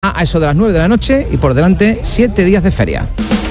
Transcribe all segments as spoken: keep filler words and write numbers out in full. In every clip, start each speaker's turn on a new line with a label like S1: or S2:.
S1: A eso de las nueve de la noche y por delante siete días de feria.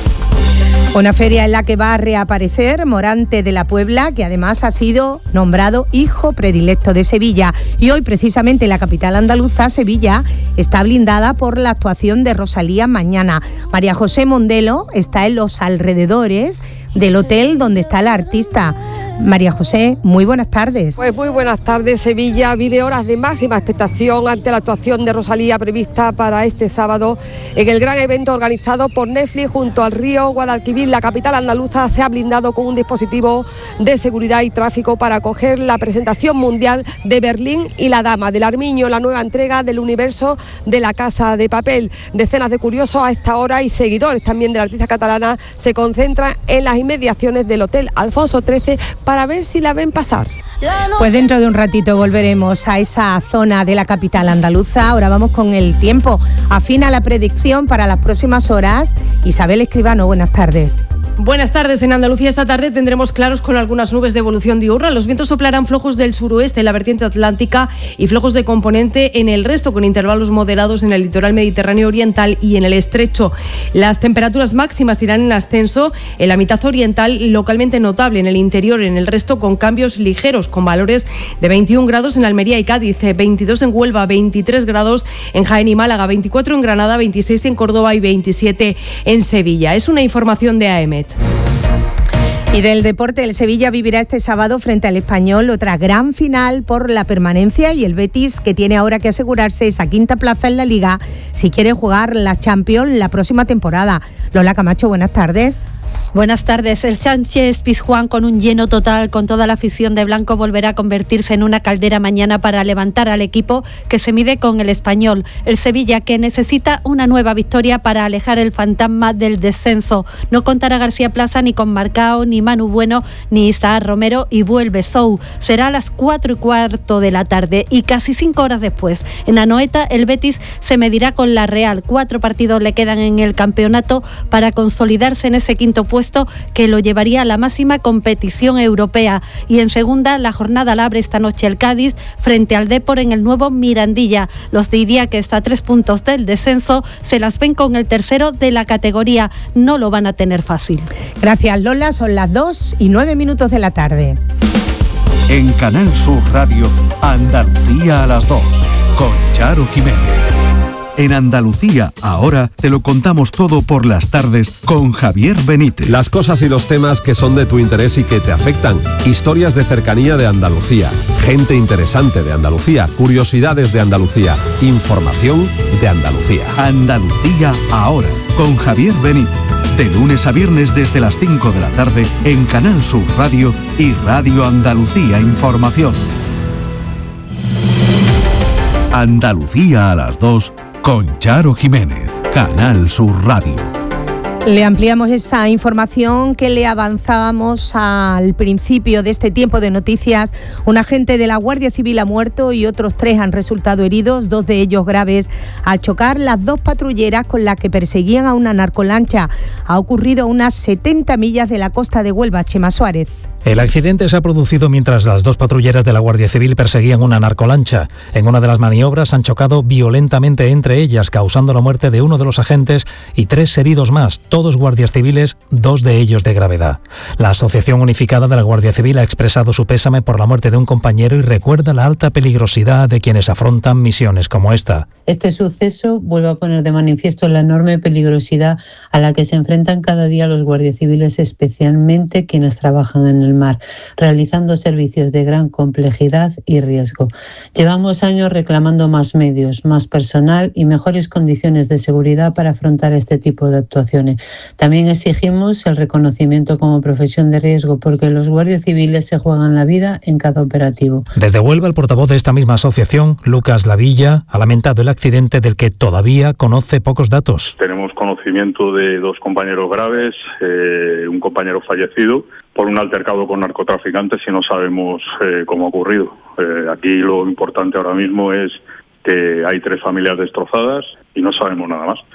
S2: Una feria en la que va a reaparecer Morante de la Puebla, que además ha sido nombrado hijo predilecto de Sevilla. Y hoy, precisamente, la capital andaluza, Sevilla, está blindada por la actuación de Rosalía mañana. María José Mondelo está en los alrededores del hotel donde está la artista. María José, muy buenas tardes.
S3: Pues muy buenas tardes. Sevilla vive horas de máxima expectación ante la actuación de Rosalía prevista para este sábado en el gran evento organizado por Netflix junto al río Guadalquivir. La capital andaluza se ha blindado con un dispositivo de seguridad y tráfico para acoger la presentación mundial de Berlín y la Dama del Armiño, la nueva entrega del universo de La Casa de Papel. Decenas de curiosos a esta hora y seguidores también de la artista catalana se concentran en las inmediaciones del Hotel Alfonso trece para ver si la ven pasar.
S2: Pues dentro de un ratito volveremos a esa zona de la capital andaluza. Ahora vamos con el tiempo. Afina la predicción para las próximas horas. Isabel Escribano, buenas tardes.
S4: Buenas tardes. En Andalucía esta tarde tendremos claros con algunas nubes de evolución diurna. Los vientos soplarán flojos del suroeste en la vertiente atlántica y flojos de componente en el resto, con intervalos moderados en el litoral mediterráneo oriental y en el estrecho. Las temperaturas máximas irán en ascenso en la mitad oriental, localmente notable en el interior, en el resto con cambios ligeros, con valores de veintiún grados en Almería y Cádiz, veintidós en Huelva, veintitrés grados en Jaén y Málaga, veinticuatro en Granada, veintiséis en Córdoba y veintisiete en Sevilla. Es una información de A E M E T.
S2: Y del deporte, el Sevilla vivirá este sábado frente al Español otra gran final por la permanencia, y el Betis, que tiene ahora que asegurarse esa quinta plaza en la Liga si quiere jugar la Champions la próxima temporada. Lola Camacho, buenas tardes.
S5: Buenas tardes. El Sánchez-Pizjuán, con un lleno total, con toda la afición de blanco, volverá a convertirse en una caldera mañana para levantar al equipo que se mide con el Español. El Sevilla, que necesita una nueva victoria para alejar el fantasma del descenso. No contará García Plaza ni con Marcao, ni Manu Bueno, ni Isaac Romero, y vuelve Sou. Será a las cuatro y cuarto de la tarde y casi cinco horas después. En Anoeta, el Betis se medirá con la Real. Cuatro partidos le quedan en el campeonato para consolidarse en ese quinto puesto que lo llevaría a la máxima competición europea. Y en segunda, la jornada la abre esta noche el Cádiz frente al Depor en el nuevo Mirandilla. Los de Iría, que está a tres puntos del descenso, se las ven con el tercero de la categoría. No lo van a tener fácil.
S2: Gracias, Lola. Son las dos y nueve minutos de la tarde.
S6: En Canal Sur Radio, Andalucía a las dos, con Charo Jiménez. En Andalucía, ahora te lo contamos todo por las tardes con Javier Benítez.
S7: Las cosas y los temas que son de tu interés y que te afectan. Historias de cercanía de Andalucía. Gente interesante de Andalucía. Curiosidades de Andalucía. Información de Andalucía.
S6: Andalucía ahora, con Javier Benítez. De lunes a viernes desde las cinco de la tarde en Canal Sur Radio y Radio Andalucía Información. Andalucía a las dos, con Charo Jiménez, Canal Sur Radio.
S2: Le ampliamos esa información que le avanzábamos al principio de este tiempo de noticias. Un agente de la Guardia Civil ha muerto y otros tres han resultado heridos, dos de ellos graves, al chocar las dos patrulleras con las que perseguían a una narcolancha. Ha ocurrido a unas setenta millas de la costa de Huelva. Chema Suárez.
S8: El accidente se ha producido mientras las dos patrulleras de la Guardia Civil perseguían una narcolancha. En una de las maniobras han chocado violentamente entre ellas, causando la muerte de uno de los agentes y tres heridos más, todos guardias civiles, dos de ellos de gravedad. La Asociación Unificada de la Guardia Civil ha expresado su pésame por la muerte de un compañero y recuerda la alta peligrosidad de quienes afrontan misiones como esta.
S9: Este suceso vuelve a poner de manifiesto la enorme peligrosidad a la que se enfrentan cada día los guardias civiles, especialmente quienes trabajan en el mar, realizando servicios de gran complejidad y riesgo. Llevamos años reclamando más medios, más personal y mejores condiciones de seguridad para afrontar este tipo de actuaciones. También exigimos el reconocimiento como profesión de riesgo, porque los guardias civiles se juegan la vida en cada operativo.
S8: Desde Huelva, el portavoz de esta misma asociación, Lucas Lavilla, ha lamentado el accidente del que todavía conoce pocos datos.
S10: Tenemos conocimiento de dos compañeros graves, eh, un compañero fallecido por un altercado con narcotraficantes y no sabemos eh, cómo ha ocurrido. Eh, aquí lo importante ahora mismo es que hay tres familias destrozadas y no sabemos nada más.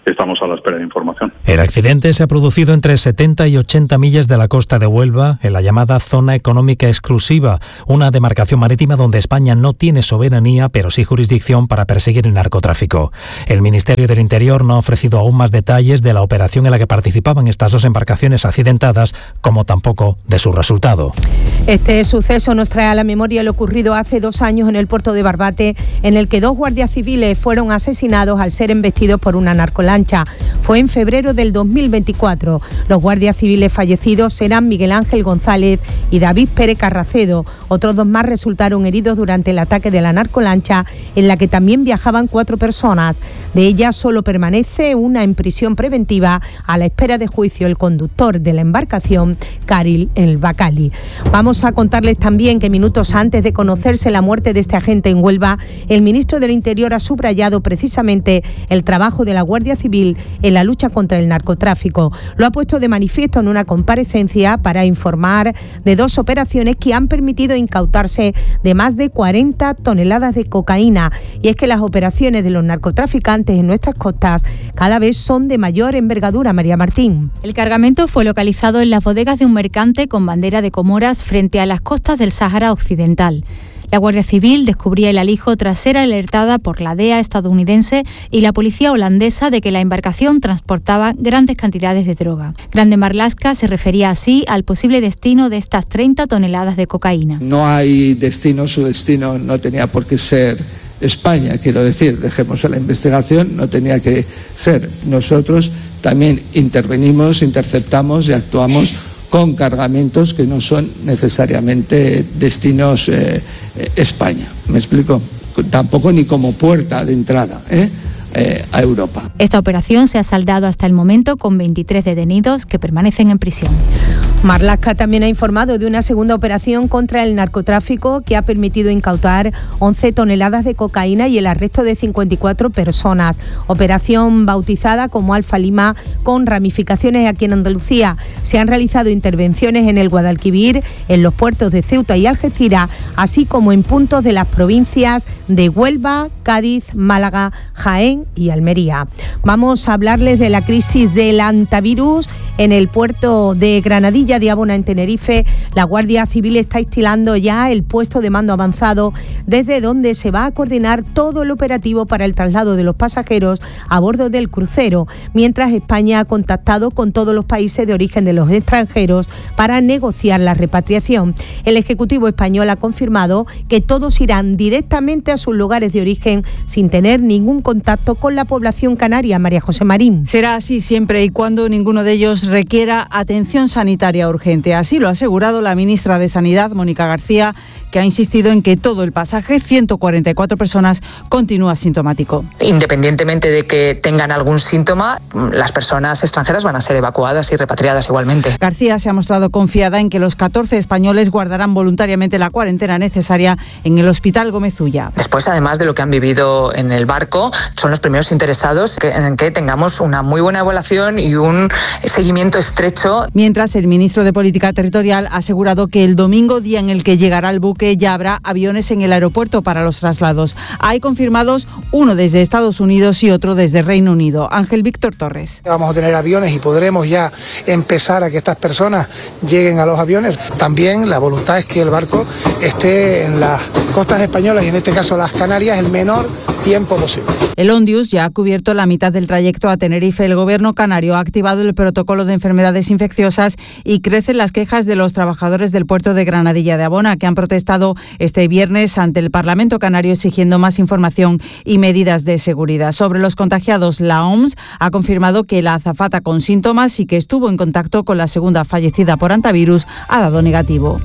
S10: estamos a la espera de información.
S8: El accidente se ha producido entre setenta y ochenta millas de la costa de Huelva, en la llamada Zona Económica Exclusiva, una demarcación marítima donde España no tiene soberanía, pero sí jurisdicción para perseguir el narcotráfico. El Ministerio del Interior no ha ofrecido aún más detalles de la operación en la que participaban estas dos embarcaciones accidentadas, como tampoco de su resultado.
S2: Este suceso nos trae a la memoria lo ocurrido hace dos años en el puerto de Barbate, en el que dos guardias civiles fueron asesinados al ser embestidos por una narcolancha. Fue en febrero del dos mil veinticuatro. Los guardias civiles fallecidos eran Miguel Ángel González y David Pérez Carracedo. Otros dos más resultaron heridos durante el ataque de la narcolancha, en la que también viajaban cuatro personas. De ellas solo permanece una en prisión preventiva a la espera de juicio, el conductor de la embarcación, Karil El Bacali. Vamos a contarles también que minutos antes de conocerse la muerte de este agente en Huelva, el ministro del Interior ha subrayado precisamente el trabajo de la Guardia Civil en la lucha contra el narcotráfico. Lo ha puesto de manifiesto en una comparecencia para informar de dos operaciones que han permitido incautarse de más de cuarenta toneladas de cocaína. Y es que las operaciones de los narcotraficantes en nuestras costas cada vez son de mayor envergadura. María Martín.
S11: El cargamento fue localizado en las bodegas de un mercante con bandera de Comoras frente a las costas del Sáhara Occidental. La Guardia Civil descubría el alijo tras ser alertada por la D E A estadounidense y la policía holandesa de que la embarcación transportaba grandes cantidades de droga. Grande Marlaska se refería así al posible destino de estas treinta toneladas de cocaína.
S12: No hay destino, su destino no tenía por qué ser España, quiero decir, dejemos a la investigación, no tenía que ser. Nosotros también intervenimos, interceptamos y actuamos con cargamentos que no son necesariamente destinos eh, España. ¿Me explico? Tampoco ni como puerta de entrada, ¿eh? Eh, a Europa.
S11: Esta operación se ha saldado hasta el momento con veintitrés detenidos que permanecen en prisión.
S2: Marlaska también ha informado de una segunda operación contra el narcotráfico que ha permitido incautar once toneladas de cocaína y el arresto de cincuenta y cuatro personas. Operación bautizada como Alfa Lima, con ramificaciones aquí en Andalucía. Se han realizado intervenciones en el Guadalquivir, en los puertos de Ceuta y Algeciras, así como en puntos de las provincias de Huelva, Cádiz, Málaga, Jaén y Almería. Vamos a hablarles de la crisis del hantavirus en el puerto de Granadilla de Abona, en Tenerife. La Guardia Civil está instalando ya el puesto de mando avanzado, desde donde se va a coordinar todo el operativo para el traslado de los pasajeros a bordo del crucero, mientras España ha contactado con todos los países de origen de los extranjeros para negociar la repatriación. El Ejecutivo español ha confirmado que todos irán directamente a sus lugares de origen sin tener ningún contacto con la población canaria. María José Marín.
S13: Será así siempre y cuando ninguno de ellos requiera atención sanitaria urgente. Así lo ha asegurado la ministra de Sanidad, Mónica García, que ha insistido en que todo el pasaje, ciento cuarenta y cuatro personas, continúa asintomático.
S14: Independientemente de que tengan algún síntoma, las personas extranjeras van a ser evacuadas y repatriadas igualmente.
S13: García se ha mostrado confiada en que los catorce españoles guardarán voluntariamente la cuarentena necesaria en el Hospital Gómez Ulla.
S14: Después, además de lo que han vivido en el barco, son los primeros interesados en que tengamos una muy buena evaluación y un seguimiento estrecho.
S13: Mientras, el ministro de Política Territorial ha asegurado que el domingo, día en el que llegará el buque, ya habrá aviones en el aeropuerto para los traslados. Hay confirmados uno desde Estados Unidos y otro desde Reino Unido. Ángel Víctor Torres.
S15: Vamos a tener aviones y podremos ya empezar a que estas personas lleguen a los aviones. También la voluntad es que el barco esté en las costas españolas y en este caso las Canarias el menor tiempo posible.
S13: El Ondius ya ha cubierto la mitad del trayecto a Tenerife. El gobierno canario ha activado el protocolo de enfermedades infecciosas y crecen las quejas de los trabajadores del puerto de Granadilla de Abona, que han protestado este viernes ante el Parlamento canario exigiendo más información y medidas de seguridad. Sobre los contagiados, la O M S ha confirmado que la azafata con síntomas y que estuvo en contacto con la segunda fallecida por hantavirus ha dado negativo.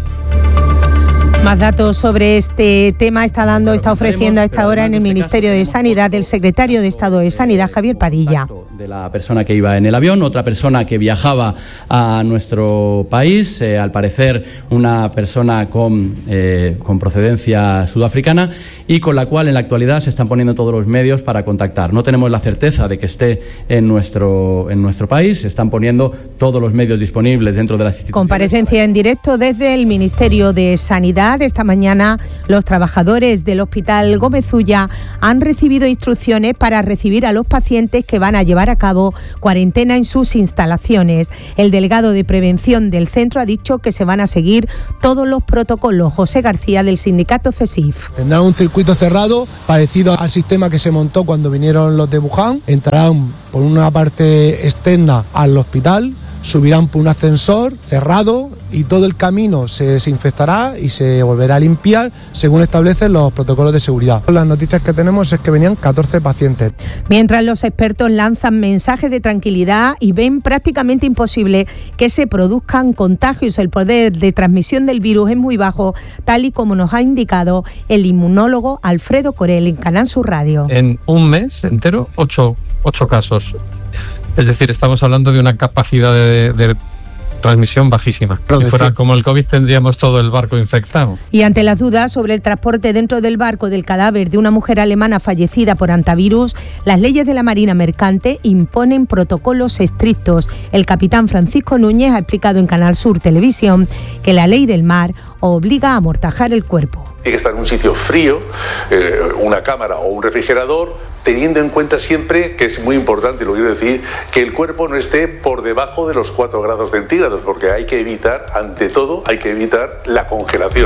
S2: Más datos sobre este tema está dando, está ofreciendo a esta hora en el Ministerio de Sanidad el secretario de Estado de Sanidad, Javier Padilla.
S16: De la persona que iba en el avión, otra persona que viajaba a nuestro país, eh, al parecer una persona con, eh, con procedencia sudafricana y con la cual en la actualidad se están poniendo todos los medios para contactar. No tenemos la certeza de que esté en nuestro, en nuestro país, se están poniendo todos los medios disponibles dentro de las instituciones.
S2: Comparecencia en directo desde el Ministerio de Sanidad sanidad, esta mañana los trabajadores del Hospital Gómez Ulla han recibido instrucciones para recibir a los pacientes que van a llevar a cabo cuarentena en sus instalaciones. El delegado de prevención del centro ha dicho que se van a seguir todos los protocolos. José García, del sindicato CESIF.
S17: Tendrán un circuito cerrado parecido al sistema que se montó cuando vinieron los de Wuhan. Entrarán por una parte externa al hospital, subirán por un ascensor cerrado y todo el camino se desinfectará y se volverá a limpiar según establecen los protocolos de seguridad. Las noticias que tenemos es que venían catorce pacientes.
S2: Mientras los expertos lanzan mensajes de tranquilidad y ven prácticamente imposible que se produzcan contagios, el poder de transmisión del virus es muy bajo, tal y como nos ha indicado el inmunólogo Alfredo Corel en Canal Sur Radio.
S18: En un mes entero, ocho, ocho casos. Es decir, estamos hablando de una capacidad de, de transmisión bajísima. Si fuera como el COVID tendríamos todo el barco infectado.
S2: Y ante las dudas sobre el transporte dentro del barco del cadáver de una mujer alemana fallecida por hantavirus, las leyes de la Marina Mercante imponen protocolos estrictos. El capitán Francisco Núñez ha explicado en Canal Sur Televisión que la ley del mar obliga a amortajar el cuerpo.
S19: Tiene que estar en un sitio frío, eh, una cámara o un refrigerador, teniendo en cuenta siempre, que es muy importante, lo quiero decir, que el cuerpo no esté por debajo de los cuatro grados centígrados, porque hay que evitar, ante todo, hay que evitar la congelación.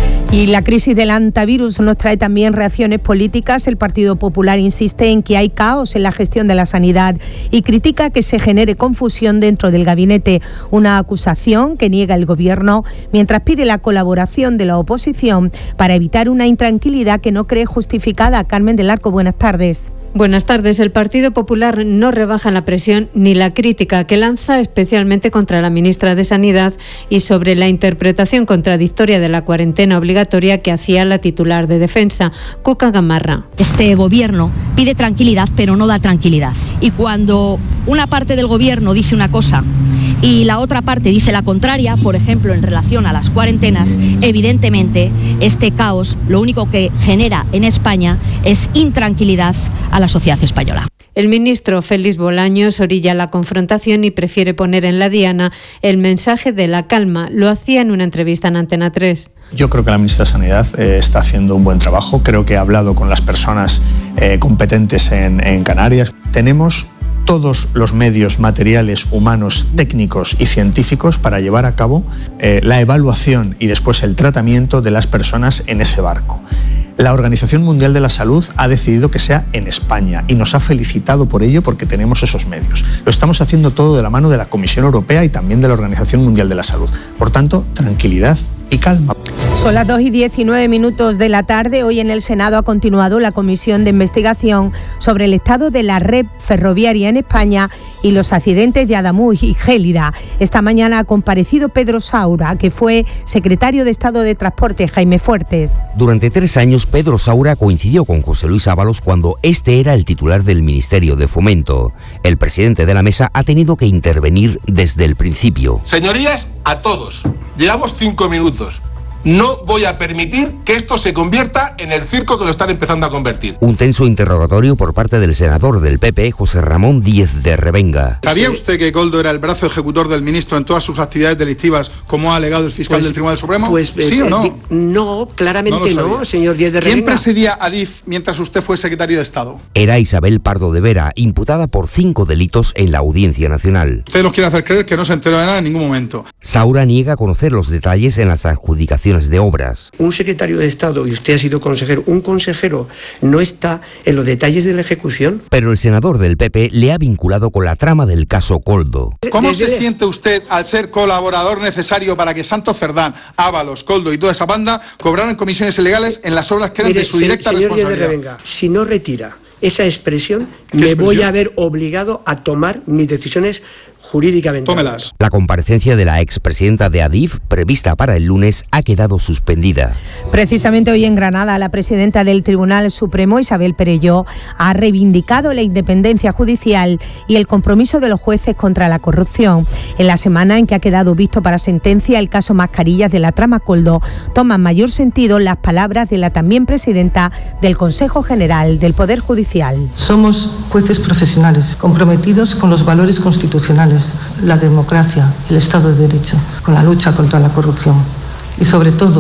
S2: Y la crisis del hantavirus nos trae también reacciones políticas. El Partido Popular insiste en que hay caos en la gestión de la sanidad y critica que se genere confusión dentro del gabinete, una acusación que niega el Gobierno, mientras pide la colaboración de la oposición para evitar una intranquilidad que no cree justificada. Carmen del Arco, buenas tardes.
S20: Buenas tardes. El Partido Popular no rebaja la presión ni la crítica que lanza especialmente contra la ministra de Sanidad y sobre la interpretación contradictoria de la cuarentena obligatoria que hacía la titular de Defensa, Cuca Gamarra.
S21: Este gobierno pide tranquilidad, pero no da tranquilidad. Y cuando una parte del gobierno dice una cosa y la otra parte dice la contraria, por ejemplo, en relación a las cuarentenas, evidentemente este caos lo único que genera en España es intranquilidad a la sociedad española.
S20: El ministro Félix Bolaños orilla la confrontación y prefiere poner en la diana el mensaje de la calma. Lo hacía en una entrevista en Antena tres.
S22: Yo creo que la ministra de Sanidad eh, está haciendo un buen trabajo. Creo que ha hablado con las personas eh, competentes en, en Canarias. Tenemos todos los medios materiales, humanos, técnicos y científicos para llevar a cabo eh, la evaluación y después el tratamiento de las personas en ese barco. La Organización Mundial de la Salud ha decidido que sea en España y nos ha felicitado por ello porque tenemos esos medios. Lo estamos haciendo todo de la mano de la Comisión Europea y también de la Organización Mundial de la Salud. Por tanto, tranquilidad y calma.
S2: Son las dos y diecinueve minutos de la tarde. Hoy en el Senado ha continuado la comisión de investigación sobre el estado de la red ferroviaria en España y los accidentes de Adamuz y Gélida. Esta mañana ha comparecido Pedro Saura, que fue secretario de Estado de Transporte, Jaime Fuertes.
S23: Durante tres años, Pedro Saura coincidió con José Luis Ábalos cuando este era el titular del Ministerio de Fomento. El presidente de la mesa ha tenido que intervenir desde el principio.
S24: Señorías, a todos, llevamos cinco minutos. No voy a permitir que esto se convierta en el circo que lo están empezando a convertir.
S23: Un tenso interrogatorio por parte del senador del P P, José Ramón Díez de Revenga.
S25: ¿Sabía usted que Koldo era el brazo ejecutor del ministro en todas sus actividades delictivas, como ha alegado el fiscal pues, del Tribunal Supremo?
S26: Pues,
S25: ¿Sí eh, o no?
S26: Eh, no, claramente no, no, señor Díez de Revenga.
S25: ¿Quién presidía a D I F mientras usted fue secretario de Estado?
S23: Era Isabel Pardo de Vera, imputada por cinco delitos en la Audiencia Nacional.
S25: Usted nos quiere hacer creer que no se enteró de nada en ningún momento.
S23: Saura niega conocer los detalles en las adjudicaciones de obras.
S26: Un secretario de Estado, y usted ha sido consejero, un consejero no está en los detalles de la ejecución.
S23: Pero el senador del P P le ha vinculado con la trama del caso Koldo.
S25: ¿Cómo Desde... se siente usted al ser colaborador necesario para que Santos Cerdán, Ábalos, Koldo y toda esa banda cobraran comisiones ilegales en las obras que eran Mire, de su directa
S26: señor
S25: responsabilidad?
S26: Díez de Revenga, si no retira esa expresión, me expresión? voy a ver obligado a tomar mis decisiones jurídicamente.
S25: Tómelas.
S23: La comparecencia de la expresidenta de Adif, prevista para el lunes, ha quedado suspendida.
S2: Precisamente hoy en Granada, la presidenta del Tribunal Supremo, Isabel Perelló, ha reivindicado la independencia judicial y el compromiso de los jueces contra la corrupción. En la semana en que ha quedado visto para sentencia el caso Mascarillas de la trama Koldo, toman mayor sentido las palabras de la también presidenta del Consejo General del Poder Judicial.
S27: Somos jueces profesionales, comprometidos con los valores constitucionales, la democracia, el Estado de Derecho, con la lucha contra la corrupción y sobre todo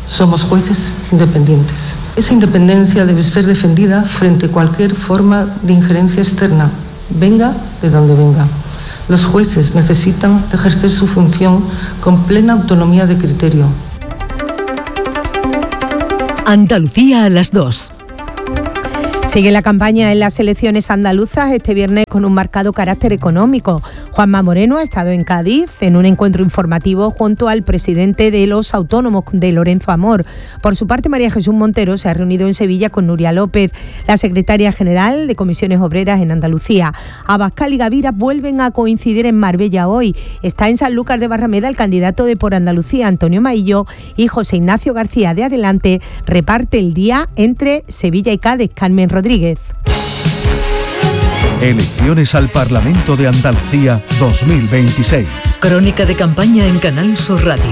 S27: Somos jueces independientes. Esa independencia debe ser defendida frente a cualquier forma de injerencia externa, venga de donde venga. Los jueces necesitan ejercer su función con plena autonomía de criterio.
S1: Andalucía a las dos.
S2: Sigue la campaña en las elecciones andaluzas este viernes con un marcado carácter económico. Juanma Moreno ha estado en Cádiz en un encuentro informativo junto al presidente de los autónomos, de Lorenzo Amor. Por su parte, María Jesús Montero se ha reunido en Sevilla con Nuria López, la secretaria general de Comisiones Obreras en Andalucía. Abascal y Gavira vuelven a coincidir en Marbella hoy. Está en Sanlúcar de Barrameda el candidato de Por Andalucía, Antonio Maillo, y José Ignacio García de Adelante reparte el día entre Sevilla y Cádiz. Carmen Rodríguez.
S3: Elecciones al Parlamento de Andalucía dos mil veintiséis.
S1: Crónica de campaña en Canal Sur Radio.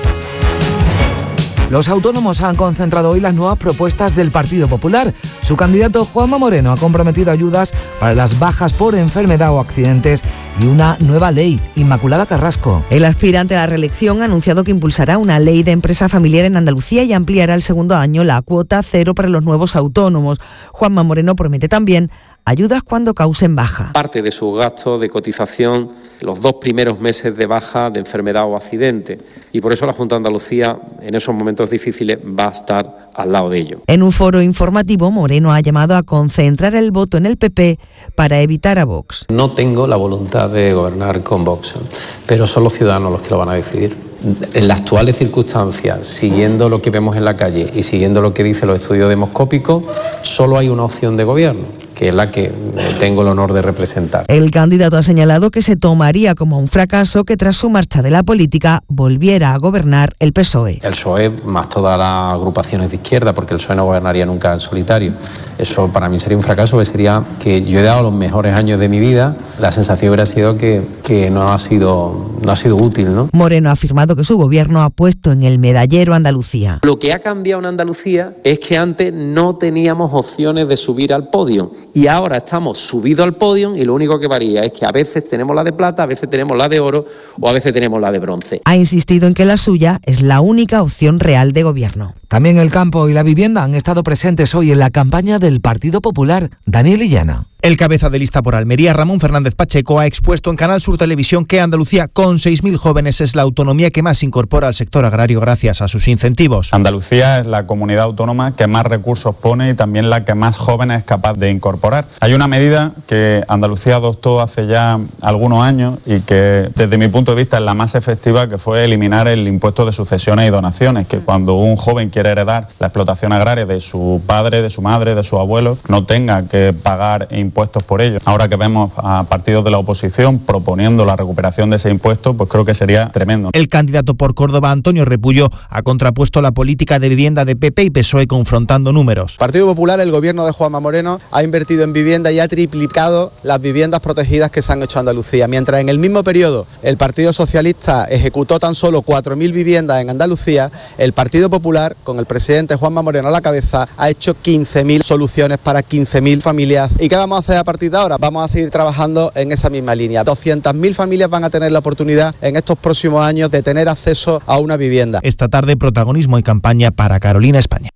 S4: Los autónomos han concentrado hoy las nuevas propuestas del Partido Popular. Su candidato Juanma Moreno ha comprometido ayudas para las bajas por enfermedad o accidentes y una nueva ley. Inmaculada Carrasco.
S5: El aspirante a la reelección ha anunciado que impulsará una ley de empresa familiar en Andalucía y ampliará el segundo año la cuota cero para los nuevos autónomos. Juanma Moreno promete también ayudas cuando causen baja.
S6: Parte de sus gastos de cotización los dos primeros meses de baja de enfermedad o accidente. Y por eso la Junta de Andalucía en esos momentos difíciles va a estar al lado de ello.
S5: En un foro informativo, Moreno ha llamado a concentrar el voto en el P P para evitar a Vox.
S6: No tengo la voluntad de gobernar con Vox, pero son los ciudadanos los que lo van a decidir. En las actuales circunstancias, siguiendo lo que vemos en la calle y siguiendo lo que dicen los estudios demoscópicos, solo hay una opción de gobierno, que es la que tengo el honor de representar.
S5: El candidato ha señalado que se tomaría como un fracaso que tras su marcha de la política volviera a gobernar el P S O E.
S6: El P S O E más todas las agrupaciones de izquierda, porque el P S O E no gobernaría nunca en solitario. Eso para mí sería un fracaso, que sería que yo he dado los mejores años de mi vida, la sensación hubiera sido que, que no ha sido, no ha sido útil, ¿no?
S5: Moreno ha afirmado que su gobierno ha puesto en el medallero Andalucía.
S6: Lo que ha cambiado en Andalucía es que antes no teníamos opciones de subir al podio y ahora estamos subidos al podio y lo único que varía es que a veces tenemos la de plata, a veces tenemos la de oro o a veces tenemos la de bronce.
S5: Ha insistido en que la suya es la única opción real de gobierno.
S4: También el campo y la vivienda han estado presentes hoy en la campaña del Partido Popular. Daniel Illana.
S7: El cabeza de lista por Almería, Ramón Fernández Pacheco, ha expuesto en Canal Sur Televisión que Andalucía, con seis mil jóvenes, es la autonomía que más incorpora al sector agrario gracias a sus incentivos.
S9: Andalucía es la comunidad autónoma que más recursos pone y también la que más jóvenes es capaz de incorporar. Hay una medida que Andalucía adoptó hace ya algunos años y que, desde mi punto de vista, es la más efectiva, que fue eliminar el impuesto de sucesiones y donaciones, que cuando un joven quiere heredar la explotación agraria de su padre, de su madre, de su abuelo, no tenga que pagar impuestos por ello. Ahora que vemos a partidos de la oposición proponiendo la recuperación de ese impuesto, pues creo que sería tremendo.
S7: El candidato por Córdoba, Antonio Repullo, ha contrapuesto la política de vivienda de P P y P S O E confrontando números.
S28: Partido Popular, el gobierno de Juanma Moreno, ha invertido en vivienda y ha triplicado las viviendas protegidas que se han hecho en Andalucía. Mientras en el mismo periodo el Partido Socialista ejecutó tan solo cuatro mil viviendas en Andalucía, el Partido Popular, con el presidente Juanma Moreno a la cabeza, ha hecho quince mil soluciones para quince mil familias. ¿Y qué vamos a hacer a partir de ahora? Vamos a seguir trabajando en esa misma línea. doscientas mil familias van a tener la oportunidad en estos próximos años de tener acceso a una vivienda.
S7: Esta tarde, protagonismo y campaña para Carolina España.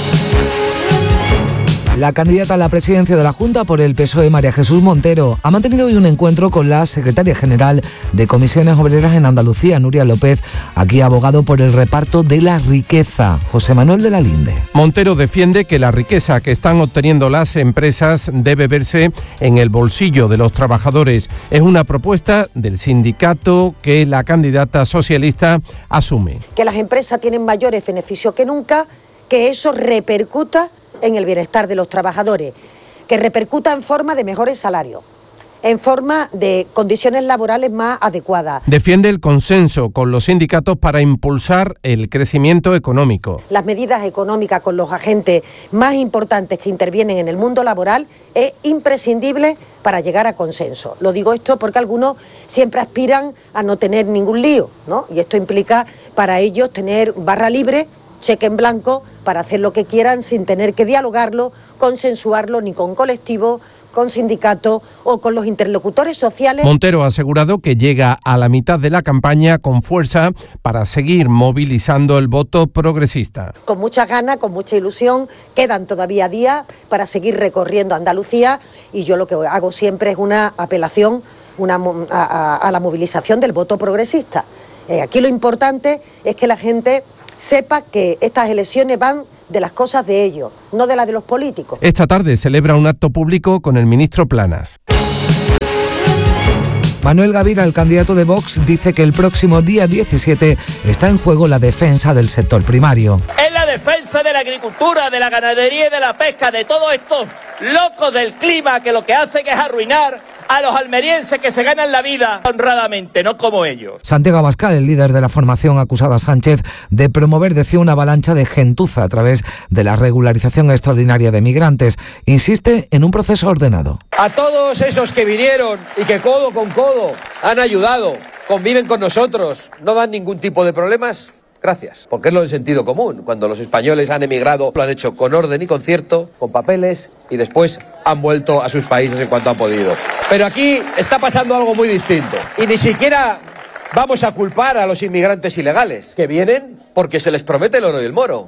S4: La candidata a la presidencia de la Junta por el P S O E, María Jesús Montero, ha mantenido hoy un encuentro con la secretaria general de Comisiones Obreras en Andalucía, Nuria López. Aquí ha abogado por el reparto de la riqueza. José Manuel de la Linde.
S29: Montero defiende que la riqueza que están obteniendo las empresas debe verse en el bolsillo de los trabajadores. Es una propuesta del sindicato que la candidata socialista asume.
S30: Que las empresas tienen mayores beneficios que nunca, que eso repercuta en el bienestar de los trabajadores, que repercuta en forma de mejores salarios, en forma de condiciones laborales más adecuadas.
S29: Defiende el consenso con los sindicatos para impulsar el crecimiento económico.
S30: Las medidas económicas con los agentes más importantes que intervienen en el mundo laboral es imprescindible para llegar a consenso. Lo digo esto porque algunos siempre aspiran a no tener ningún lío, ¿no? Y esto implica para ellos tener barra libre, cheque en blanco, para hacer lo que quieran sin tener que dialogarlo, consensuarlo ni con colectivos, con sindicatos o con los interlocutores sociales.
S29: Montero ha asegurado que llega a la mitad de la campaña con fuerza para seguir movilizando el voto progresista.
S30: Con muchas ganas, con mucha ilusión, quedan todavía días para seguir recorriendo Andalucía y yo lo que hago siempre es una apelación una, a, a, a la movilización del voto progresista. Eh, aquí lo importante es que la gente sepa que estas elecciones van de las cosas de ellos, no de las de los políticos.
S29: Esta tarde celebra un acto público con el ministro Planas.
S4: Manuel Gavira, el candidato de Vox, dice que el próximo día diecisiete está en juego la defensa del sector primario.
S8: Es la defensa de la agricultura, de la ganadería y de la pesca, de todos estos locos del clima que lo que hacen es arruinar a los almerienses que se ganan la vida honradamente, no como ellos.
S4: Santiago Abascal, el líder de la formación, acusada a Sánchez de promover, decía, una avalancha de gentuza a través de la regularización extraordinaria de migrantes. Insiste en un proceso ordenado.
S8: A todos esos que vinieron y que codo con codo han ayudado, conviven con nosotros, no dan ningún tipo de problemas, gracias. Porque es lo de sentido común. Cuando los españoles han emigrado, lo han hecho con orden y concierto, con papeles, y después han vuelto a sus países en cuanto han podido. Pero aquí está pasando algo muy distinto. Y ni siquiera vamos a culpar a los inmigrantes ilegales, que vienen porque se les promete el oro y el moro.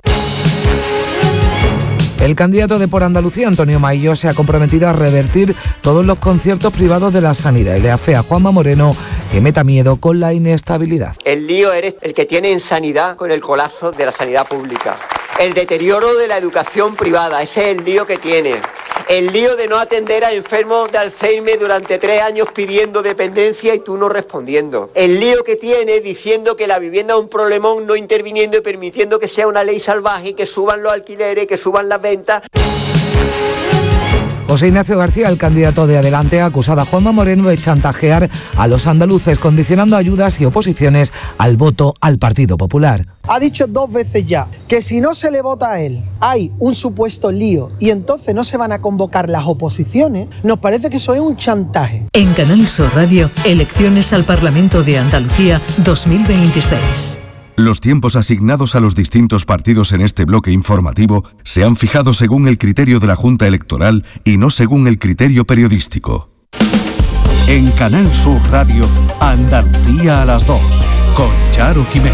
S4: El candidato de Por Andalucía, Antonio Maillo, se ha comprometido a revertir todos los conciertos privados de la sanidad y le afea a Juanma Moreno que meta miedo con la inestabilidad.
S10: El lío eres el que tiene en sanidad con el colapso de la sanidad pública. El deterioro de la educación privada, ese es el lío que tiene. El lío de no atender a enfermos de Alzheimer durante tres años pidiendo dependencia y tú no respondiendo. El lío que tiene diciendo que la vivienda es un problemón, no interviniendo y permitiendo que sea una ley salvaje y que suban los alquileres, que suban las ventas.
S4: José Ignacio García, el candidato de Adelante, ha acusado a Juanma Moreno de chantajear a los andaluces, condicionando ayudas y oposiciones al voto al Partido Popular.
S11: Ha dicho dos veces ya que si no se le vota a él hay un supuesto lío y entonces no se van a convocar las oposiciones. Nos parece que eso es un chantaje.
S1: En Canal Sur Radio, elecciones al Parlamento de Andalucía dos mil veintiséis.
S3: Los tiempos asignados a los distintos partidos en este bloque informativo se han fijado según el criterio de la Junta Electoral y no según el criterio periodístico. En Canal Sur Radio, Andalucía a las dos, con Charo Jiménez.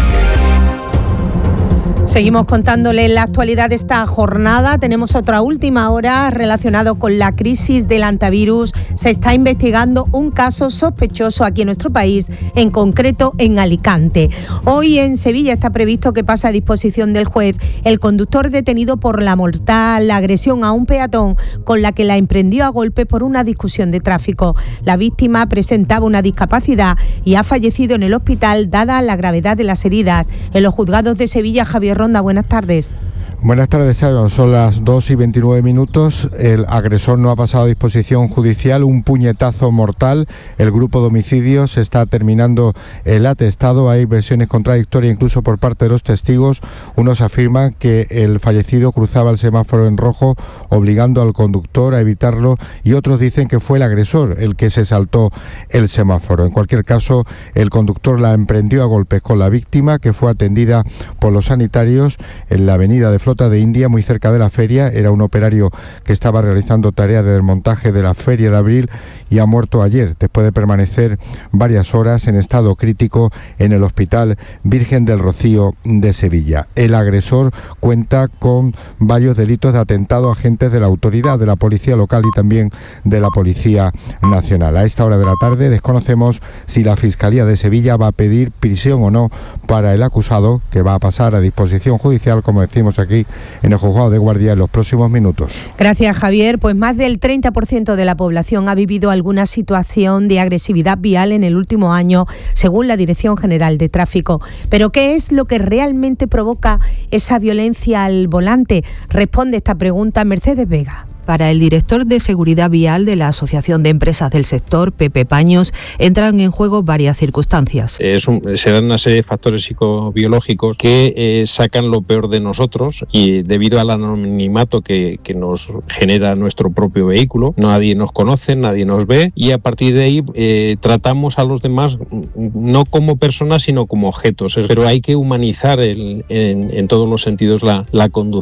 S2: Seguimos contándole la actualidad de esta jornada. Tenemos otra última hora relacionado con la crisis del antivirus. Se está investigando un caso sospechoso aquí en nuestro país, en concreto en Alicante. Hoy en Sevilla está previsto que pase a disposición del juez el conductor detenido por la mortal agresión a un peatón con la que la emprendió a golpe por una discusión de tráfico. La víctima presentaba una discapacidad y ha fallecido en el hospital dada la gravedad de las heridas. En los juzgados de Sevilla, Javier Ronda, buenas tardes.
S12: Buenas tardes, Sharon. Son las dos y veintinueve minutos. El agresor no ha pasado a disposición judicial. Un puñetazo mortal. El grupo de homicidios está terminando el atestado. Hay versiones contradictorias incluso por parte de los testigos. Unos afirman que el fallecido cruzaba el semáforo en rojo obligando al conductor a evitarlo y otros dicen que fue el agresor el que se saltó el semáforo. En cualquier caso, el conductor la emprendió a golpes con la víctima, que fue atendida por los sanitarios en la avenida de Flota de India, muy cerca de la feria. Era un operario que estaba realizando tareas de desmontaje de la Feria de Abril y ha muerto ayer, después de permanecer varias horas en estado crítico en el Hospital Virgen del Rocío de Sevilla. El agresor cuenta con varios delitos de atentado a agentes de la autoridad, de la policía local y también de la Policía Nacional. A esta hora de la tarde desconocemos si la Fiscalía de Sevilla va a pedir prisión o no para el acusado, que va a pasar a disposición judicial, como decimos aquí, en el juzgado de guardia en los próximos minutos.
S2: Gracias, Javier. Pues más del treinta por ciento de la población ha vivido alguna situación de agresividad vial en el último año, según la Dirección General de Tráfico. Pero ¿qué es lo que realmente provoca esa violencia al volante? Responde esta pregunta Mercedes Vega.
S13: Para el director de Seguridad Vial de la Asociación de Empresas del Sector, Pepe Paños, entran en juego varias circunstancias.
S14: Es un, se dan una serie de factores psicobiológicos que eh, sacan lo peor de nosotros y debido al anonimato que, que nos genera nuestro propio vehículo, nadie nos conoce, nadie nos ve y a partir de ahí eh, tratamos a los demás no como personas sino como objetos, pero hay que humanizar el, en, en todos los sentidos la, la conducción.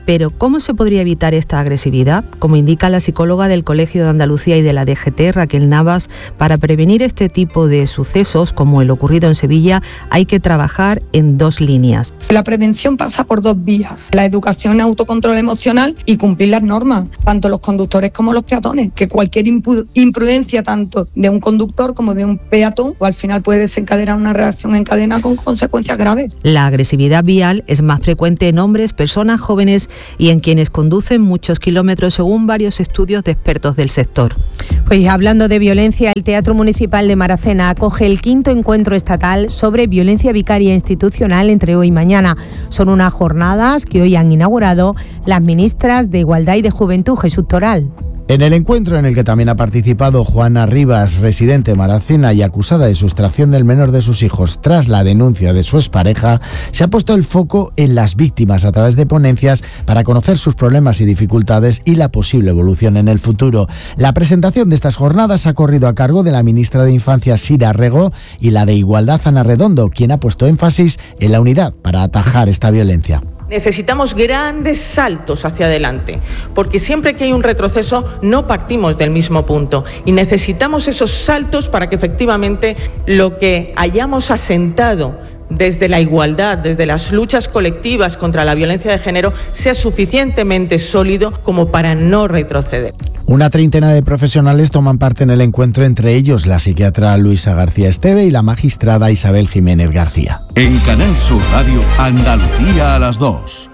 S13: Pero ¿cómo se podría evitar esta agresividad? Como indica la psicóloga del Colegio de Andalucía y de la D G T, Raquel Navas, para prevenir este tipo de sucesos, como el ocurrido en Sevilla, hay que trabajar en dos líneas.
S15: La prevención pasa por dos vías: la educación, autocontrol emocional y cumplir las normas, tanto los conductores como los peatones, que cualquier imprudencia tanto de un conductor como de un peatón, pues al final puede desencadenar una reacción en cadena con consecuencias graves.
S13: La agresividad vial es más frecuente en hombres, personas jóvenes y en quienes conducen muchos kilómetros, según varios estudios de expertos del sector.
S2: Pues hablando de violencia, el Teatro Municipal de Maracena acoge el quinto encuentro estatal sobre violencia vicaria institucional entre hoy y mañana. Son unas jornadas que hoy han inaugurado las ministras de Igualdad y de Juventud, Jesús Toral.
S16: En el encuentro, en el que también ha participado Juana Rivas, residente de Maracena y acusada de sustracción del menor de sus hijos tras la denuncia de su expareja, se ha puesto el foco en las víctimas a través de ponencias para conocer sus problemas y dificultades y la posible evolución en el futuro. La presentación de estas jornadas ha corrido a cargo de la ministra de Infancia, Sira Rego, y la de Igualdad, Ana Redondo, quien ha puesto énfasis en la unidad para atajar esta violencia.
S17: Necesitamos grandes saltos hacia adelante, porque siempre que hay un retroceso no partimos del mismo punto y necesitamos esos saltos para que efectivamente lo que hayamos asentado desde la igualdad, desde las luchas colectivas contra la violencia de género, sea suficientemente sólido como para no retroceder.
S16: Una treintena de profesionales toman parte en el encuentro, entre ellos la psiquiatra Luisa García Esteve y la magistrada Isabel Jiménez García.
S3: En Canal Sur Radio, Andalucía a las dos.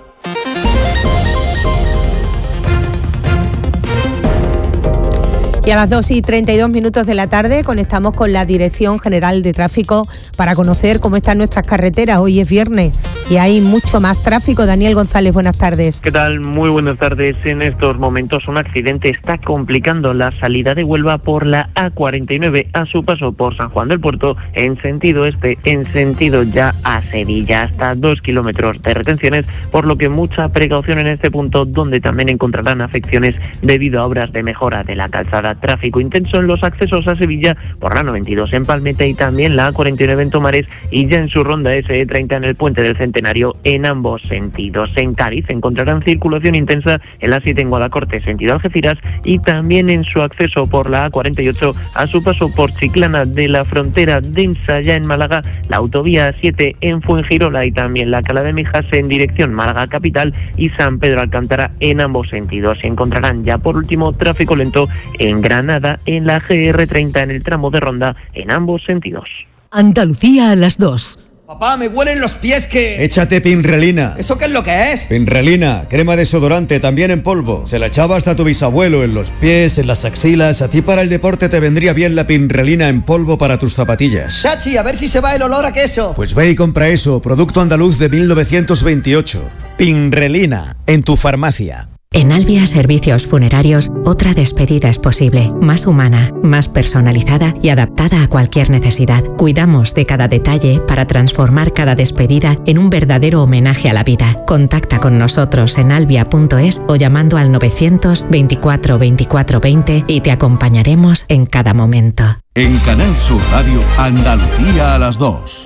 S2: Y a las dos y treinta y dos minutos de la tarde conectamos con la Dirección General de Tráfico para conocer cómo están nuestras carreteras. Hoy es viernes y hay mucho más tráfico. Daniel González, buenas tardes.
S18: ¿Qué tal? Muy buenas tardes. En estos momentos un accidente está complicando la salida de Huelva por la A cuarenta y nueve a su paso por San Juan del Puerto en sentido este, en sentido ya a Sevilla, hasta dos kilómetros de retenciones, por lo que mucha precaución en este punto, donde también encontrarán afecciones debido a obras de mejora de la calzada. Tráfico intenso en los accesos a Sevilla por la noventa y dos en Palmeta y también la A cuarenta y nueve en Tomares, y ya en su ronda S E treinta en el Puente del Centenario en ambos sentidos. En Cádiz encontrarán circulación intensa en la siete en Guadacorte sentido Algeciras, y también en su acceso por la A cuarenta y ocho a su paso por Chiclana de la Frontera, densa ya en Málaga, la autovía siete en Fuengirola y también la Cala de Mijas en dirección Málaga capital y San Pedro Alcántara en ambos sentidos. Se encontrarán ya por último tráfico lento en Granada en la G R treinta en el tramo de Ronda en ambos sentidos.
S1: Andalucía a las dos.
S19: Papá, me huelen los pies que...
S20: Échate Pinrelina.
S19: ¿Eso qué es lo que es?
S20: Pinrelina, crema desodorante, también en polvo. Se la echaba hasta tu bisabuelo, en los pies, en las axilas. A ti para el deporte te vendría bien la Pinrelina en polvo para tus zapatillas.
S19: Chachi, a ver si se va el olor a queso.
S20: Pues ve y compra eso, producto andaluz de mil novecientos veintiocho. Pinrelina, en tu farmacia.
S21: En Albia Servicios Funerarios, otra despedida es posible, más humana, más personalizada y adaptada a cualquier necesidad. Cuidamos de cada detalle para transformar cada despedida en un verdadero homenaje a la vida. Contacta con nosotros en albia punto es o llamando al novecientos veinticuatro veinticuatro veinte y te acompañaremos en cada momento.
S3: En Canal Sur Radio, Andalucía a las dos.